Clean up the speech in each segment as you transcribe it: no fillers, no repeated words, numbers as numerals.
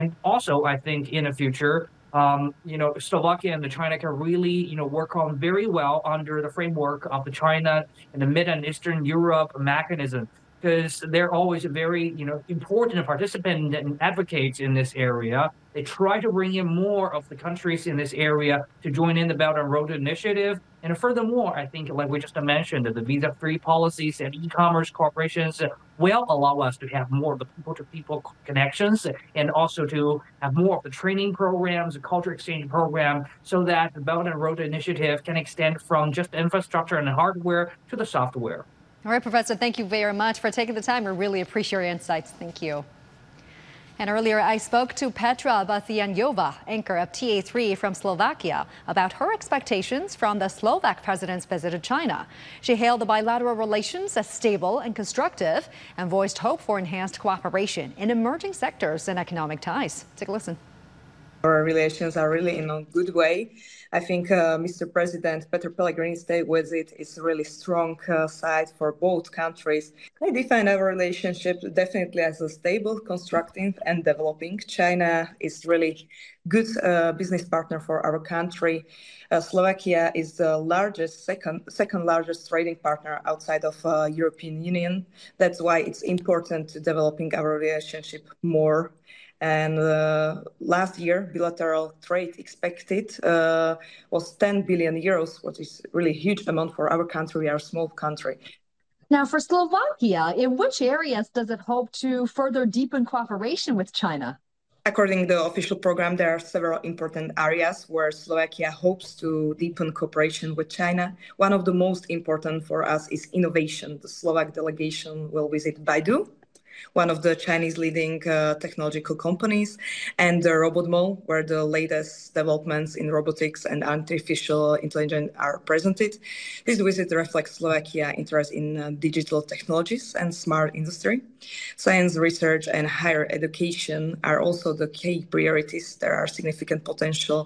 also, I think in the future, Slovakia and the China can really, work on very well under the framework of the China and the Mid and Eastern Europe mechanism, because they're always a very, important participant and advocates in this area. They try to bring in more of the countries in this area to join in the Belt and Road Initiative. And furthermore, I think, like we just mentioned, that the visa-free policies and e-commerce corporations will allow us to have more of the people-to-people connections and also to have more of the training programs, the culture exchange program, so that the Belt and Road Initiative can extend from just infrastructure and hardware to the software. All right, Professor, thank you very much for taking the time. We really appreciate your insights. Thank you. And earlier, I spoke to Petra Bastianová, anchor of TA3 from Slovakia, about her expectations from the Slovak president's visit to China. She hailed the bilateral relations as stable and constructive and voiced hope for enhanced cooperation in emerging sectors and economic ties. Take a listen. Our relations are really in a good way. I think Mr. President Petr Pellegrini's state visit is a really strong side for both countries. I define our relationship definitely as a stable, constructive, and developing. China is really good business partner for our country. Slovakia is the second largest trading partner outside of European Union. That's why it's important to developing our relationship more. And last year, bilateral trade expected was 10 billion euros, which is really a huge amount for our country. We are a small country. Now, for Slovakia, in which areas does it hope to further deepen cooperation with China? According to the official program, there are several important areas where Slovakia hopes to deepen cooperation with China. One of the most important for us is innovation. The Slovak delegation will visit Baidu, one of the Chinese leading technological companies, and the Robot Mall, where the latest developments in robotics and artificial intelligence are presented. This visit reflects Slovakia's interest in digital technologies and smart industry. Science research and higher education are also the key priorities. There are significant potential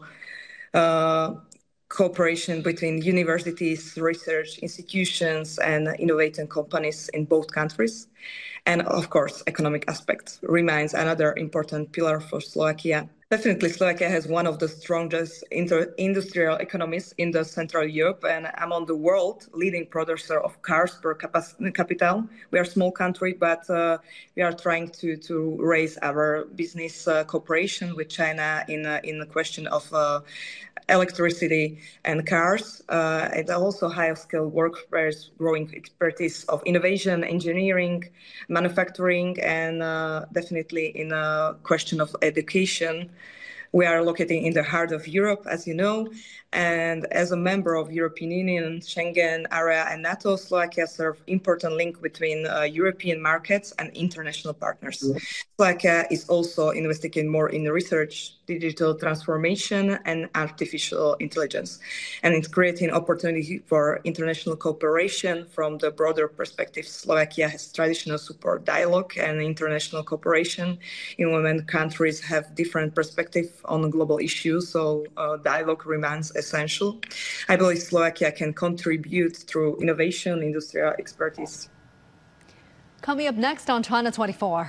cooperation between universities, research institutions, and innovative companies in both countries. And of course, economic aspect remains another important pillar for Slovakia. Definitely, Slovakia has one of the strongest industrial economies in the Central Europe and among the world leading producer of cars per capital. We are a small country, but we are trying to raise our business cooperation with China in the question of electricity and cars. It's also high skilled workforce, growing expertise of innovation, engineering, manufacturing, and definitely in a question of education. We are located in the heart of Europe, as you know, and as a member of European Union, Schengen area, and NATO, Slovakia serves important link between European markets and international partners. Slovakia is also investing more in research, digital transformation, and artificial intelligence, and it's creating opportunity for international cooperation. From the broader perspective, Slovakia has traditional support dialogue and international cooperation in when countries have different perspectives on global issues, so dialogue remains essential. I believe Slovakia can contribute through innovation, industrial expertise. Coming up next on China 24.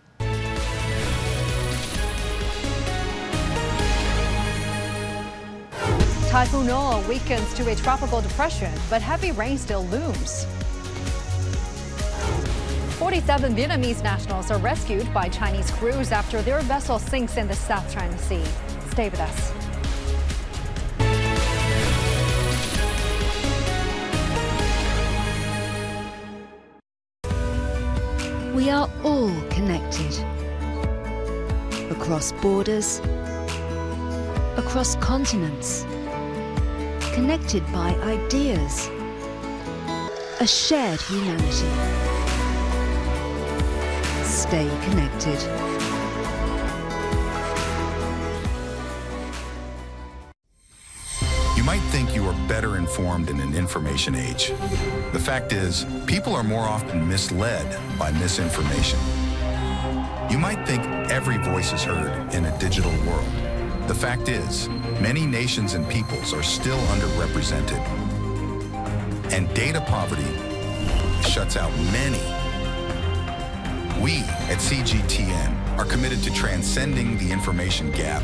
Typhoon Noah weakens to a tropical depression, but heavy rain still looms. 47 Vietnamese nationals are rescued by Chinese crews after their vessel sinks in the South China Sea. Stay with us. We are all connected. Across borders, across continents, connected by ideas, a shared humanity. Stay connected. You might think you are better informed in an information age. The fact is, people are more often misled by misinformation. You might think every voice is heard in a digital world. The fact is, many nations and peoples are still underrepresented. And data poverty shuts out many. We at CGTN are committed to transcending the information gap